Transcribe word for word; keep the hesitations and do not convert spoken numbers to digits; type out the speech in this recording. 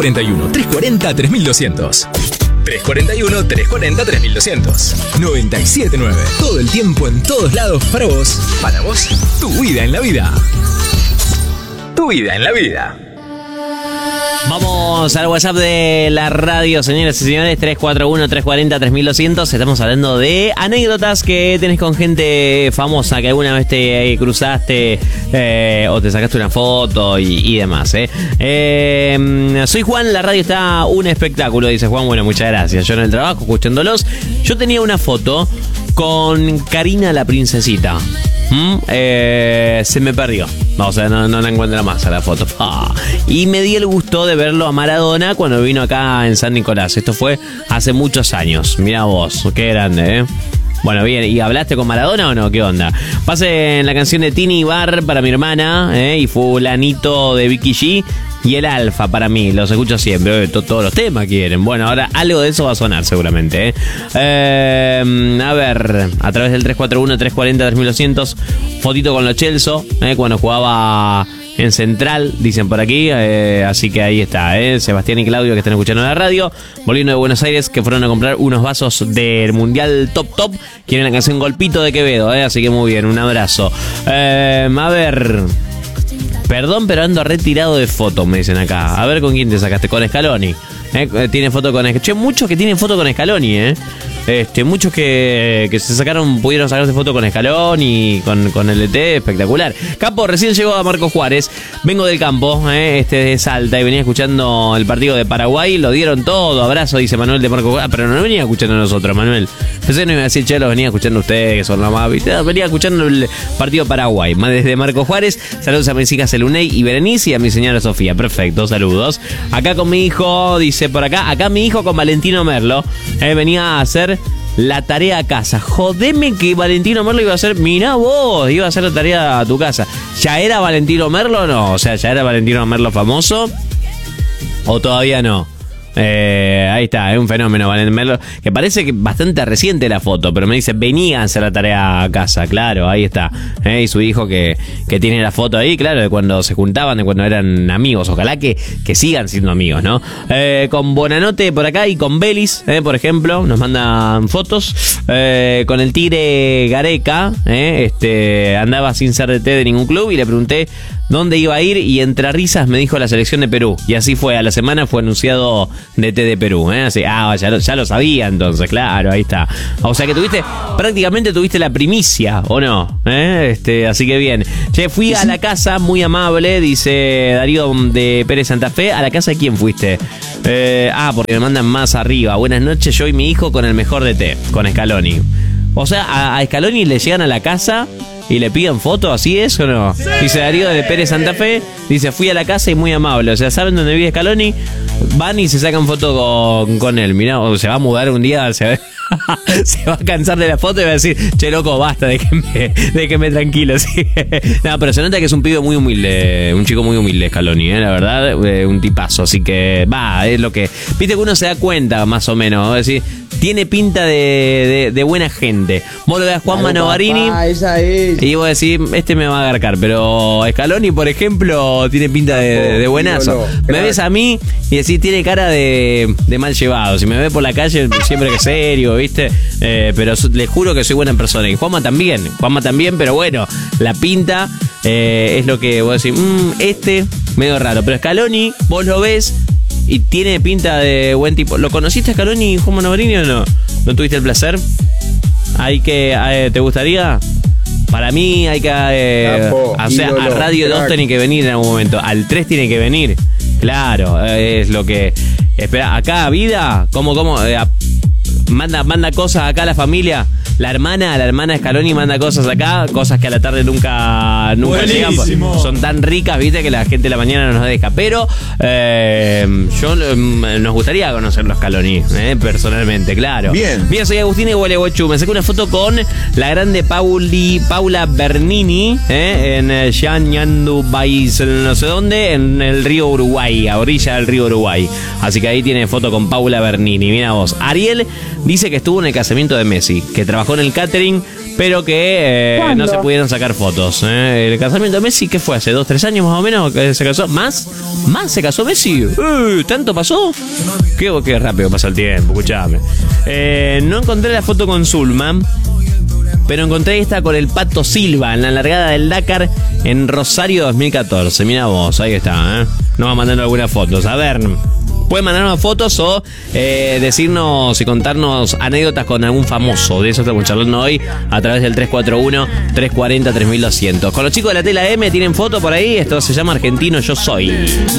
cuatro uno, tres cuatro cero, tres mil doscientos. tres cuatro uno, tres cuatro cero, tres mil doscientos. noventa y siete nueve. Todo el tiempo, en todos lados, para vos. Para vos, tu vida en la vida. Tu vida en la vida. Vamos al WhatsApp de la radio, señoras y señores, tres cuatro uno, tres cuatro cero, tres mil doscientos. Estamos hablando de anécdotas que tenés con gente famosa que alguna vez te cruzaste eh, o te sacaste una foto y, y demás. Eh. Eh, soy Juan, la radio está un espectáculo, dice Juan. Bueno, muchas gracias. Yo en el trabajo, escuchándolos, yo tenía una foto con Karina la princesita. ¿Mm? Eh, se me perdió. O sea, no, no la encuentro más a la foto. Ah. Y me di el gusto de verlo a Maradona cuando vino acá en San Nicolás. Esto fue hace muchos años. Mirá vos, qué grande, ¿eh? Bueno, bien, ¿y hablaste con Maradona o no? ¿Qué onda? Pasen la canción de Tini Bar para mi hermana, ¿eh? Y fulanito de Vicky G y el Alfa para mí. Los escucho siempre, todos los temas quieren. Bueno, ahora algo de eso va a sonar seguramente, ¿eh? Eh, a ver, a través del tres cuatro uno, tres cuatro cero, tres mil doscientos, fotito con los Chelsea, ¿eh? Cuando jugaba en Central, dicen por aquí, eh, así que ahí está, eh, Sebastián y Claudio que están escuchando la radio, volviendo de Buenos Aires, que fueron a comprar unos vasos del Mundial Top Top, quieren la canción Golpito de Quevedo, eh, así que muy bien, un abrazo. Eh, a ver, perdón, pero ando retirado de fotos, me dicen acá. A ver con quién te sacaste, con Scaloni. Eh, tiene foto con Scaloni. Che, muchos que tienen foto con Scaloni, eh. Este, muchos que, que se sacaron, pudieron sacarse foto con Scaloni y con, con el E T, espectacular. Campo, recién llegó a Marcos Juárez. Vengo del campo, eh, este de Salta, y venía escuchando el partido de Paraguay. Lo dieron todo, abrazo, dice Manuel de Marcos Juárez. Pero no venía escuchando a nosotros, Manuel. Pensé que no iba a decir, che, lo venía escuchando a ustedes, que son la más, ¿viste? Venía escuchando el partido de Paraguay. Desde Marcos Juárez, saludos a mis hijas Elunei y Berenice y a mi señora Sofía. Perfecto, saludos. Acá con mi hijo, dice por acá, acá mi hijo con Valentino Merlo, eh, venía a hacer la tarea a casa. Jodeme que Valentino Merlo iba a hacer. Mirá vos, iba a hacer la tarea a tu casa. ¿Ya era Valentino Merlo o no? O sea, ¿ya era Valentino Merlo famoso? ¿O todavía no? Eh, ahí está, es un fenómeno, Valentino Merlo, que parece que bastante reciente la foto, pero me dice, venía a hacer la tarea a casa, claro, ahí está, eh, y su hijo que, que tiene la foto ahí, claro, de cuando se juntaban, de cuando eran amigos, ojalá que, que sigan siendo amigos, ¿no? Eh, con Buenanote por acá y con Belis, eh, por ejemplo, nos mandan fotos, eh, con el Tigre Gareca, eh, este, andaba sin ser D T de ningún club y le pregunté dónde iba a ir y entre risas me dijo la selección de Perú, y así fue, a la semana fue anunciado D T de Perú, ¿eh? Así, ah, ya lo, ya lo sabía entonces, claro, ahí está. O sea que tuviste, prácticamente tuviste la primicia, ¿o no? ¿Eh? Este, así que bien. Che, fui a la casa, muy amable, dice Darío de Pérez Santa Fe. ¿A la casa de quién fuiste? Eh, ah, porque me mandan más arriba. Buenas noches, yo y mi hijo con el mejor D T, con Scaloni. O sea, a, a Scaloni le llegan a la casa y le piden fotos, ¿así es o no? Sí. Dice Darío de Pérez Santa Fe, dice, fui a la casa y muy amable. O sea, ¿saben dónde vive Scaloni? Van y se sacan foto con, con él. Mirá, o se va a mudar un día, se va, se va a cansar de la foto y va a decir, che, loco, basta, déjenme, déjenme tranquilo. ¿Sí? No, pero se nota que es un pibe muy humilde, un chico muy humilde, Scaloni, ¿eh? La verdad, eh, un tipazo. Así que, va, es lo que... Viste que uno se da cuenta, más o menos, ¿no? Es decir, tiene pinta de, de, de buena gente. Vos lo ves a Juan Manovarini y vos decís, este me va a agarcar. Pero Scaloni, por ejemplo, tiene pinta de, de buenazo. Me ves a mí y decís, tiene cara de, de mal llevado. Si me ve por la calle, siempre que serio, ¿viste? Eh, pero les juro que soy buena persona. Y Juanma también, Juanma también, pero bueno, la pinta eh, es lo que vos decís, mmm, este, medio raro. Pero Scaloni, vos lo ves y tiene pinta de buen tipo. ¿Lo conociste a Scaloni, Juan Manovarini, o no? ¿No tuviste el placer? ¿Hay que, eh, ¿te gustaría? Para mí hay que eh, Capo, o sea, ídolo, a Radio crack. dos tiene que venir en algún momento. Al tres tiene que venir. Claro, es lo que... Espera, acá Vida, ¿cómo, cómo? Eh, manda, manda cosas acá a la familia. La hermana, la hermana Scaloni manda cosas acá, cosas que a la tarde nunca, nunca llegan. Son tan ricas, viste, que la gente de la mañana no nos deja. Pero eh, yo eh, nos gustaría conocerlo a Scaloni, eh, personalmente, claro. Bien. Bien, soy Agustín de Gualeguaychú. Me saqué una foto con la grande Pauli, Paula Bernini, eh, en Yanyandu Baís, no sé dónde, en el río Uruguay, a orilla del río Uruguay. Así que ahí tiene foto con Paula Bernini. Mira vos. Ariel dice que estuvo en el casamiento de Messi, que trabajó en el catering pero que eh, no se pudieron sacar fotos. ¿eh? El casamiento de Messi, ¿qué fue? ¿Hace dos, tres años más o menos que se casó? ¿Más? ¿Más se casó Messi? Uh, ¿Tanto pasó? Qué, qué rápido pasa el tiempo, escuchame. Eh, no encontré la foto con Zulma, pero encontré esta con el Pato Silva en la largada del Dakar en Rosario dos mil catorce. Mira vos, ahí está, ¿eh? Nos va mandando algunas fotos. A ver, pueden mandarnos fotos o eh, decirnos y contarnos anécdotas con algún famoso. De eso estamos charlando hoy a través del tres cuatro uno, tres cuarenta, tres mil doscientos. Con los chicos de la Tela M, ¿tienen foto por ahí? Esto se llama Argentino Yo Soy.